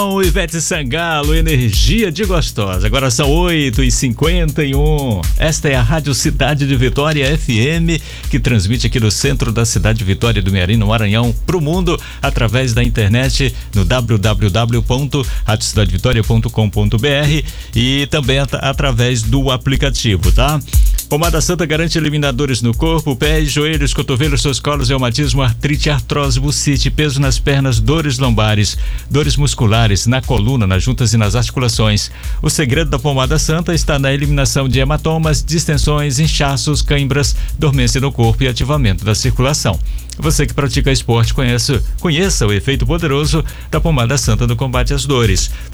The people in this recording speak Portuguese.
Ivete Sangalo, energia de gostosa. Agora são 8h51. Esta é a Rádio Cidade de Vitória FM, que transmite aqui do centro da cidade de Vitória do Mearim, no Maranhão, para o mundo, através da internet no www.radiocidadevitória.com.br e também através do aplicativo, tá? Pomada Santa garante eliminadores no corpo, pés, joelhos, cotovelos, seus colos, reumatismo, artrite, artrose, bucite, peso nas pernas, dores lombares, dores musculares, na coluna, nas juntas e nas articulações. O segredo da Pomada Santa está na eliminação de hematomas, distensões, inchaços, cãibras, dormência no corpo e ativamento da circulação. Você que pratica esporte, conheça o efeito poderoso da Pomada Santa no combate às dores.